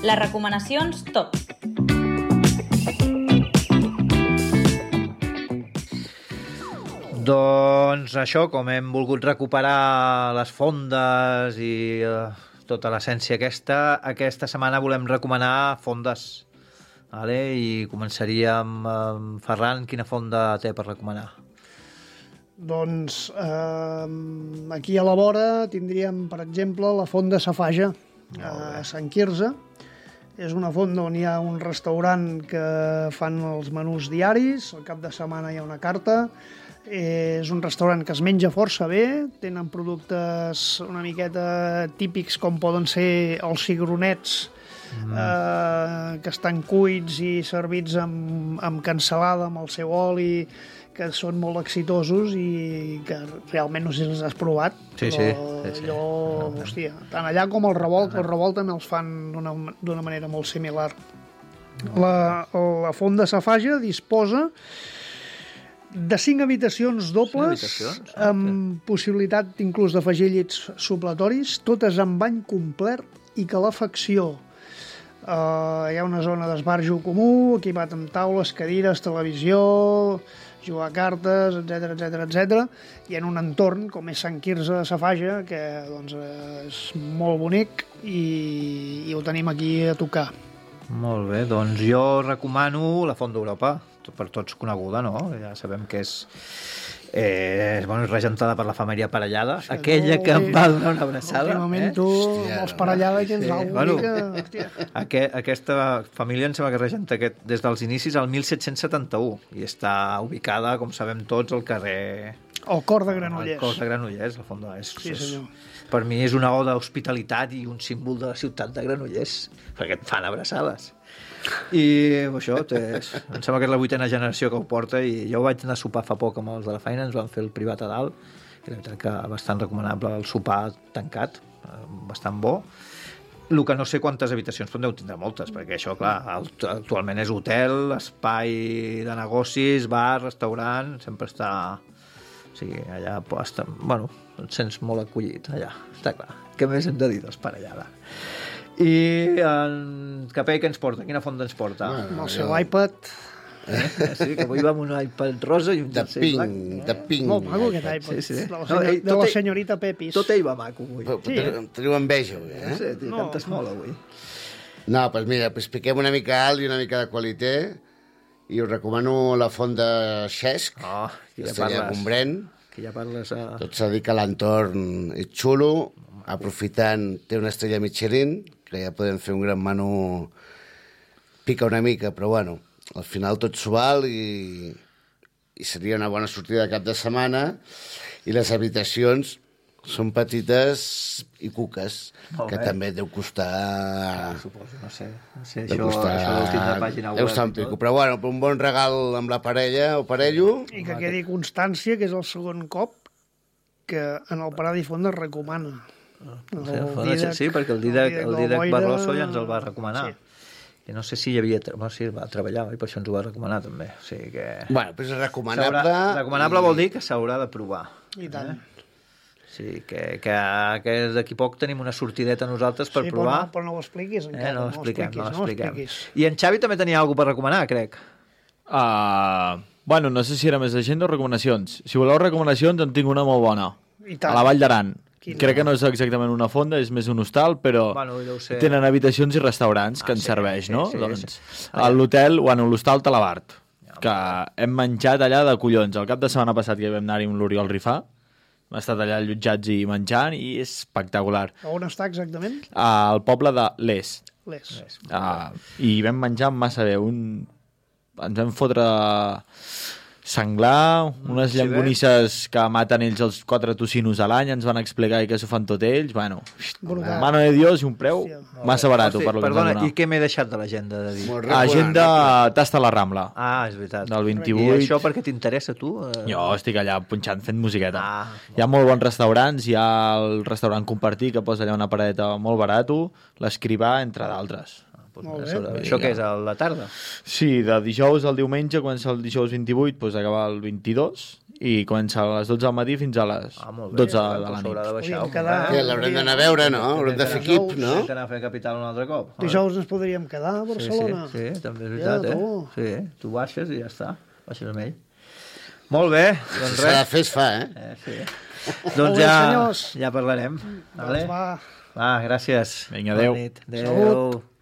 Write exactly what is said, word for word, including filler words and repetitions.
Les recomanacions top. Doncs això, com hem volgut recuperar les fondes i eh, tota l'essència aquesta, aquesta setmana volem recomanar fondes. Vale? I començaríem amb Ferran. Quina fonda té per recomanar? Doncs eh, aquí a la vora tindríem, per exemple, la Fonda Safaja, a Sant Quirze. És una fonda on hi ha un restaurant que fan els menús diaris, al cap de setmana hi ha una carta. És un restaurant que es menja força bé, tenen productes una miqueta típics com poden ser els cigronets, mm. eh, que estan cuits i servits amb, amb cansalada, amb el seu oli, que són molt exitosos i que realment no sé si els has provat, sí, però sí, sí, sí. allò, hòstia, tant allà com el revolt, el revolt també els fan d'una d'una manera molt similar. La, la Fonda Safaja disposa de cinc habitacions dobles, habitacions? amb possibilitat inclús d'afegir llits supletoris, totes amb bany complet i calefacció. Uh, hi ha una zona d'esbarjo comú, equipat amb taules, cadires, televisió, jugar a cartes, etc etc etc. I en un entorn com és Sant Quirze de Safaja, que doncs, és molt bonic i, i ho tenim aquí a tocar. Molt bé, doncs jo recomano la Font d'Europa, per tots coneguda, no? Ja sabem que és, eh, és bueno, regentada per la família Parellada, sí, aquella que em va donar una abraçada. Últimament eh? tu, amb els Parellada, i tens Sí, alguna bueno, mica... Aqu aquesta família em sembla que regenta aquest, des dels inicis al mil set-cents setanta-u i està ubicada, com sabem tots, al carrer... El cor de Granollers. El cor de Granollers, la Font de... És, Sí, senyor. és, per mi és una oda d'hospitalitat i un símbol de la ciutat de Granollers, perquè et fan abraçades. I això, és, em sembla que és la vuitena generació que ho porta i jo vaig anar a sopar fa poc amb els de la feina, ens van fer el privat a dalt i la veritat que bastant recomanable el sopar tancat, bastant bo. El que no sé quantes habitacions, però en deu tindre moltes, perquè això, clar, actualment és hotel, espai de negocis, bar, restaurant, sempre està... O sigui, allà està... Bueno, et sents molt acollit allà, està clar. Què més hem de dir dels Parellada? I en Capell, què ens porta? Quina fonda ens porta? Ah, amb el seu jo... iPad. Eh? Sí, que avui va amb un iPad rosa i un de jersei pink, blanc. de pink. Molt maco aquest iPad. Sí, sí. De la, No, senyor, ell, de la ell, senyorita Pepis. Tot ell va maco avui. Però, Sí. però teniu enveja, avui, eh? Sí, tio, No. cantes molt avui. No, doncs mira, pues piquem una mica alt i una mica de qualitat i us recomano la fonda Xesc, Oh, que ja Castellà parles. Gombrèn. Que ja parles a... Tot s'ha dit que l'entorn és xulo, aprofitant, té una estrella Michelin, que ja podem fer un gran menú, pica una mica, però bueno, al final tot s'ho val i, i seria una bona sortida de cap de setmana, i les habitacions són petites i cuques, Molt que bé. també deu costar... Ah, suposo, no sé. No sé Deu això, costar... això deu tindre pàgina web. Deu estar un i tot. pico, però bueno, per un bon regal amb la parella o parello... I que quedi constància que és el segon cop que en el Parada i Fonda es recomana. Sí, Dídac, sí, perquè el Dídac, el Dídac Barroso ja ens el va recomanar. Sí. I no sé si hi havia... Bueno, sí, va treballar, i per això ens ho va recomanar, també. O sigui que... Bueno, però és recomanable... S'haurà- recomanable i- vol dir que s'haurà de provar. I tant. Eh? Sí, que, que, que d'aquí poc tenim una sortideta nosaltres per sí, provar. Però no, però no ho expliquis Eh, encara. no ho expliquem, no ho expliquis, expliquem. expliquis. I en Xavi també tenia alguna per recomanar, crec. Uh, bueno, no sé si era més agenda o recomanacions. Si voleu recomanacions, en tinc una molt bona. I tant. A la Vall d'Aran. Quina? Crec que no és exactament una fonda, és més un hostal, però Bueno, deu ser... tenen habitacions i restaurants Ah, que ens sí, serveix, sí, no? sí, doncs, sí. a l'hotel, bueno, l'hostal Talabart, que hem menjat allà de collons. El cap de setmana passat que vam anar-hi amb l'Oriol Rifà, hem estat allà allotjats i menjant i és espectacular. A on està exactament? Al poble de Les. Les. Uh, I vam menjar massa bé. Un... Ens vam fotre senglar, unes sí, llangonisses que maten ells els quatre tocinos a l'any, ens van explicar que s'ho fan tot ells. Bueno, Brutal. mano de Dios i un preu Hòstia. massa barat. Hosti, Per lo que ens perdona, van donar. i què m'he deixat de l'agenda de dir? Molt Agenda recomanable. Tasta la Rambla. Ah, és veritat. Del vint-i-vuit. I això perquè t'interessa, tu? Eh... Jo estic allà punxant, fent musiqueta. Ah, Hi ha molt bons restaurants, hi ha el restaurant Compartir, que posa allà una paradeta molt barato, l'Escrivà, entre d'altres. Doncs Molt mira, bé. això què és, a la tarda? Sí, de dijous al diumenge, comença el dijous vint-i-vuit, doncs acaba el vint-i-dos, i comença a les dotze del matí fins a les Ah, molt bé. dotze de la Doncs nit. s'haurà de baixar. Podríem quedar- home. Que l'haurem d'anar a veure, no? Haurem de fer equip, no? Hem d'anar a fer capital un altre cop. Dijous ens podríem quedar a Sí, Barcelona. sí, sí, també és Ja, veritat, eh? tu. Sí, tu baixes i ja està. Baixes amb ell. Molt bé, doncs S'ha de res. fer, es fa, eh? Eh, sí. Molt Doncs bé, ja, senyors. ja parlarem. Vale? Doncs va. Va, gràcies. Vinga, adéu. Bona nit. Adéu. Salut.